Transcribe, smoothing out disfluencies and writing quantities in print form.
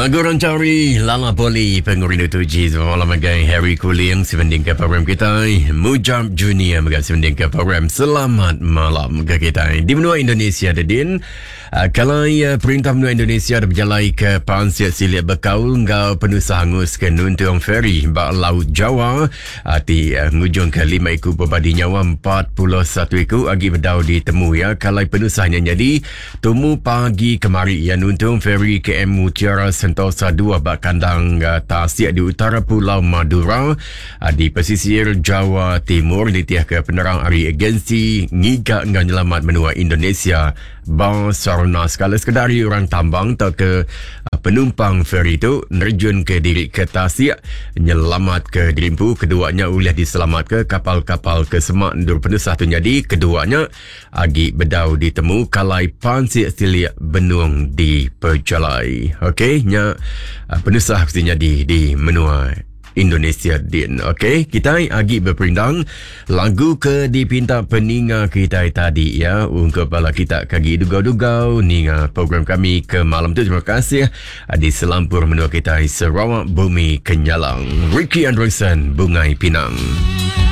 Lagu Rancari Lala Poli Pengurina Tuji Semalam magai Harry Kuling Sebanding ke program kita Mujab Junior Magai sebanding ke program Selamat Malam ke kita di benua Indonesia Dedin Kalai perintah benua Indonesia ada berjalai ke Pansiat Silit Bekau Ngau penuh sahangus ke Nuntung Ferry Bak Laut Jawa Ati ngujung ke 5 iku berbadi nyawa 41 iku Agi berdau ditemu ya Kalai penuh sahanya jadi Temu pagi kemari ya Nuntung Ferry KM Mutiara Sentosa 2 bak kandang Tasik di utara Pulau Madura di pesisir Jawa Timur ditiah ke penerang hari agensi ngigak dengan nyelamat benua Indonesia Basarnas kalau sekadari orang tambang atau ke penumpang ferry itu nerjun ke diri ke Tasik nyelamat ke Derimpu keduanya boleh diselamat ke kapal-kapal ke Semak Nur penuh satu jadi keduanya agi bedau ditemu kalai Pansiat Silit Benung di Perjalai okey nya penusah mestinya di menua Indonesia din. Okey, kita agi berperindang lagu ke dipinta peninga kita tadi ya untuk bala kita kagi dugau-dugau ninga program kami ke malam tu. Terima kasih di selampur menua kita Sarawak Bumi Kenyalang. Ricky Anderson Bungai Pinang.